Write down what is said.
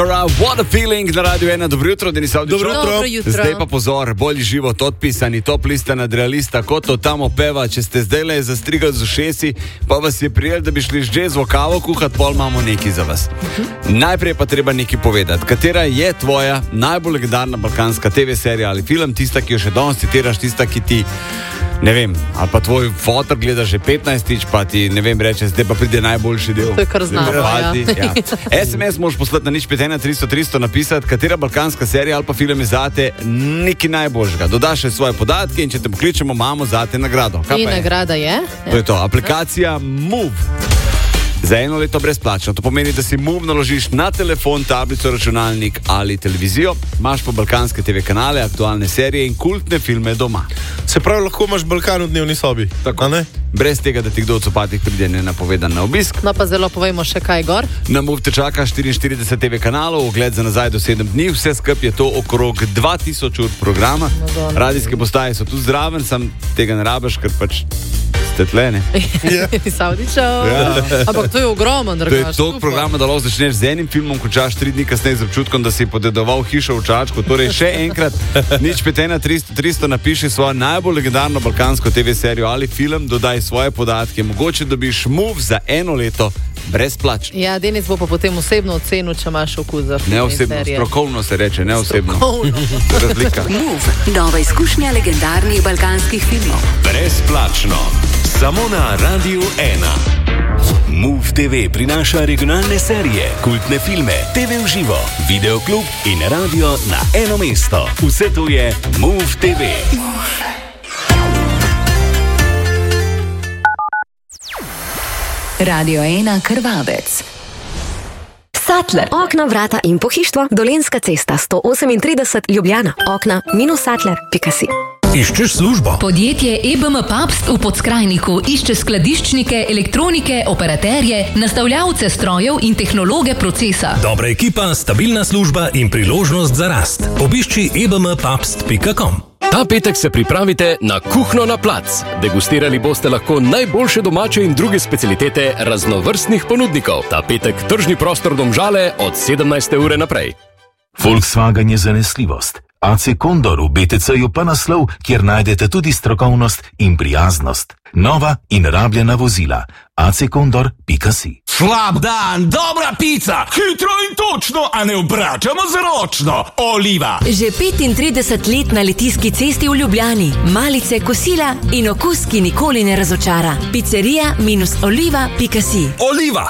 What a feeling na Radio 1. Dobro jutro, Denis Avdić. Dobro jutro. Zdaj pa pozor, bolj život odpisani, top lista nadrealista, kot to tam opeva. Če ste zdaj le zastrigali z ušesi, pa vas je prijel, da bi šli že z kavo kuhat, pol imamo nekaj za vas. Najprej pa treba nekaj povedati. Katera je tvoja najbolj legendarna balkanska TV serija ali film, tista, ki jo še danes citiraš, tista, ki ti, ne vem, ali pa tvoj fotor gleda že 15-tič, pa ti, ne vem, reče, zdaj pa pride najboljši del. To je kar znamo, ja. SMS moraš poslati na 051300 napisati, katera balkanska serija ali pa film je zate nekaj najboljšega. Dodaš še svoje podatke in če te pokličemo, imamo zate nagrado. In nagrada je? To je to, aplikacija Move. Za 1 leto brezplačno. To pomeni, da si Move naložiš na telefon, tablico, računalnik ali televizijo. Imaš pa balkanske TV kanale, aktualne serije in kultne filme doma. Se pravi, lahko imaš Balkan v dnevni sobi. Tako, ne? Brez tega, da ti kdo od copatih pride nenapovedan na obisk. No pa zelo povejmo še kaj gor. Na Move te čaka 44 TV kanalov, ogled za nazaj do 7 dni, vse skup je to okrog 2000 ur programa. Radijske postaje so tudi zraven, sam tega ne rabiš, ker pač ste tle, ne? Savdičev. Ampak to je ogromen, to je toliko programa, da lahko začneš z enim filmom, končaš 3 dni kasneje z občutkom, da si podedoval hišo v Čačku. Torej še enkrat, 051300 napiši svojo najbolj legendarno balkansko TV serijo ali film, dodaj svoje podatke, mogoče dobiš Move za 1 leto brezplačno. Ja, Denis bo pa potem osebno ocenil, če imaš okus za film. Ne osebno, strokovno se reče, ne osebno. Razlika. Move, nova izkušnja legendarnih balkanskih filmov. Brezplačno. Samo na Radio 1. Move TV prinaša regionalne serije, kultne filme, TV v živo, videoklub in radio na eno mesto. Vse to je Move TV. Radio 1 Krvavec. Sattler. Okna, vrata in pohištvo. Dolenjska cesta 138 Ljubljana. Okna-sattler.si. Iščeš službo? Podjetje EBM Pabst v Podskrajniku išče skladiščnike, elektronike, operaterje, nastavljavce strojev in tehnologe procesa. Dobra ekipa, stabilna služba in priložnost za rast. Obišči ebmpapst.com. Ta petek se pripravite na kuhno na plac. Degustirali boste lahko najboljše domače in druge specialitete raznovrstnih ponudnikov. Ta petek tržni prostor Domžale od 17. ure naprej. Volkswagen je zanesljivost. AC Condor v BTC-ju pa naslov, kjer najdete tudi strokovnost in prijaznost. Nova in rabljena vozila. accondor.si. Slab dan, dobra pica, hitro in točno, a ne obračamo z ročno. Oliva. Že 35 let na Litijski cesti v Ljubljani. Malice, kosila in okus, ki nikoli ne razočara. Pizzeria-oliva.si. Oliva,